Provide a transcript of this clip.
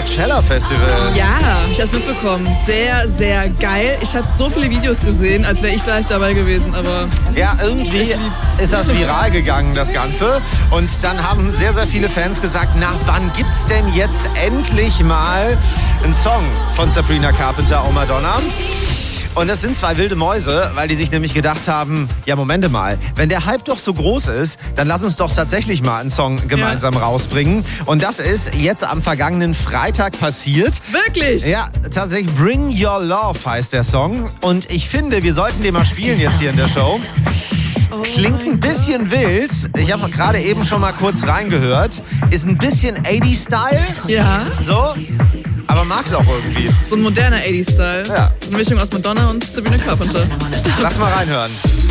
Coachella Festival. Ja, ich habe es mitbekommen. Sehr, sehr geil. Ich habe so viele Videos gesehen, als wäre ich live dabei gewesen, aber... Ja, irgendwie ist das viral gegangen, das Ganze. Und dann haben sehr, sehr viele Fans gesagt, na, wann gibt's denn jetzt endlich mal einen Song von Sabrina Carpenter, Oh Madonna? Und das sind zwei wilde Mäuse, weil die sich nämlich gedacht haben, ja, Momente mal, wenn der Hype doch so groß ist, dann lass uns doch tatsächlich mal einen Song gemeinsam rausbringen. Und das ist jetzt am vergangenen Freitag passiert. Wirklich? Ja, tatsächlich Bring Your Love heißt der Song. Und ich finde, wir sollten den mal spielen jetzt hier in der Show. Klingt ein bisschen wild. Ich habe gerade eben schon mal kurz reingehört. Ist ein bisschen 80s-Style. Ja. So. Aber mag's auch irgendwie. So ein moderner 80s-Style. Ja. Eine Mischung aus Madonna und Sabrina Carpenter. Lass mal reinhören.